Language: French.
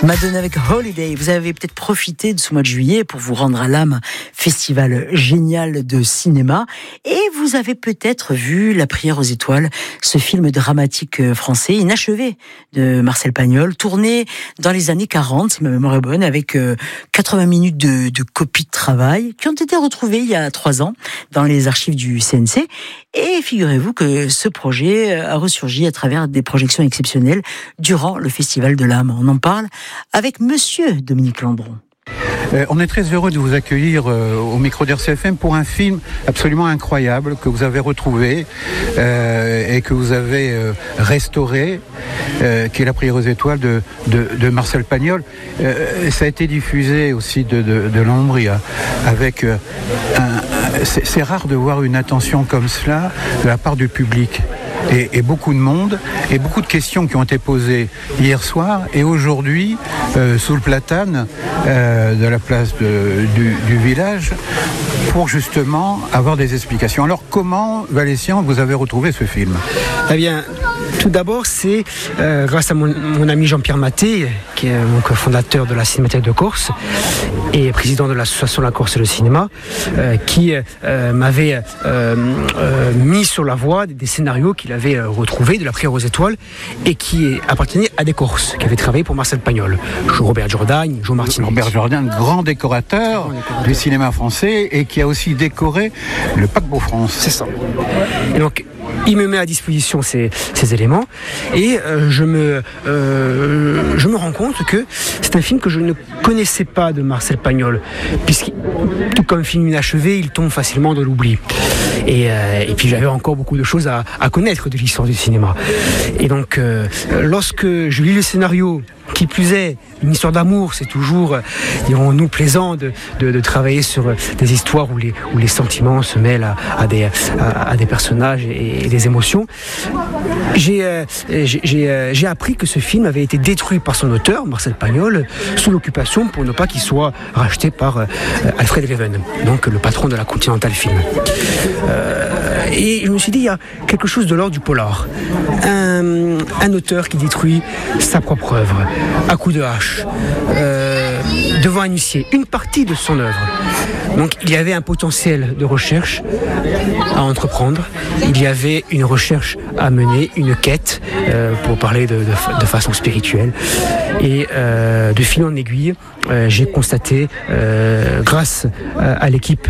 Madonna avec Holiday. Vous avez peut-être profité de ce mois de juillet pour vous rendre à l'âme, festival génial de cinéma. Et vous avez peut-être vu La Prière aux étoiles, ce film dramatique français inachevé de Marcel Pagnol, tourné dans les années 40, si ma mémoire est bonne, avec 80 minutes de copies de travail qui ont été retrouvées il y a 3 ans dans les archives du CNC. Et figurez-vous que ce projet a ressurgi à travers des projections exceptionnelles durant le Festival de l'âme. On en parle avec Monsieur Dominique Landron. On est très heureux de vous accueillir au micro d'RCFM pour un film absolument incroyable que vous avez retrouvé et que vous avez restauré, qui est La Prière aux étoiles de Marcel Pagnol. Ça a été diffusé aussi de l'Ombria avec c'est rare de voir une attention comme cela de la part du public. Et beaucoup de monde, et beaucoup de questions qui ont été posées hier soir et aujourd'hui sous le platane de la place du village pour justement avoir des explications. Alors comment, Valessian, vous avez retrouvé ce film ? Eh bien, tout d'abord, c'est grâce à mon ami Jean-Pierre Maté, qui est donc fondateur de la Cinémathèque de Corse et président de l'association La Corse et le cinéma, qui m'avait mis sur la voie des scénarios qu'il avait retrouvés de La Prière aux étoiles et qui appartenaient à des Corses, qui avaient travaillé pour Marcel Pagnol. Robert Jourdain, Joe Martinez. Robert Jourdain, grand décorateur du cinéma français et qui a aussi décoré le Paquebot France. C'est ça. Et donc, il me met à disposition ces éléments et je me rends compte que c'est un film que je ne connaissais pas de Marcel Pagnol, puisque tout comme film inachevé, il tombe facilement dans l'oubli. Et puis j'avais encore beaucoup de choses à connaître de l'histoire du cinéma. Et donc lorsque je lis le scénario, qui plus est, une histoire d'amour, c'est toujours, dirons-nous, plaisant de travailler sur des histoires où les sentiments se mêlent à des personnages et des émotions. J'ai appris que ce film avait été détruit par son auteur, Marcel Pagnol, sous l'occupation pour ne pas qu'il soit racheté par Alfred Leven, donc le patron de la Continental Film. Et je me suis dit, il y a quelque chose de l'ordre du polar. Un auteur qui détruit sa propre œuvre, à coups de hache, devant initier une partie de son œuvre. Donc il y avait un potentiel de recherche à entreprendre, il y avait une recherche à mener, une quête, pour parler de façon spirituelle. Et de fil en aiguille, j'ai constaté, grâce à l'équipe